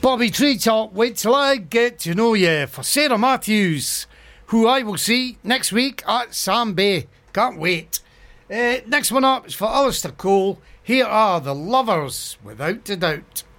Bobby Treetop, Wait Till I Get to Know You, for Sarah Matthews, who I will see next week at Sam Bay. Can't wait. Next one up is for Alistair Cole. Here are The Lovers, Without a Doubt.